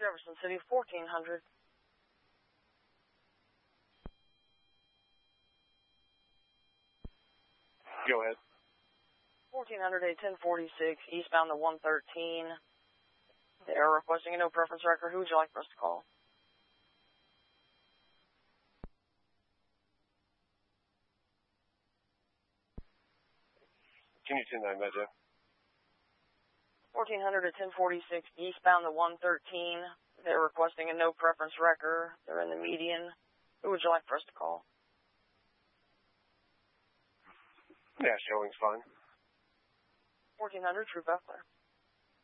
Jefferson City, 1400. Go ahead. 1400 A 1046, eastbound to 113. They are requesting a no preference record. Who would you like for us to call? Can you tune that, Medja? 1400 at 1046, eastbound to 113. They're requesting a no preference record. They're in the median. Who would you like for us to call? Yeah, showing's fine. 1400, True Bethler.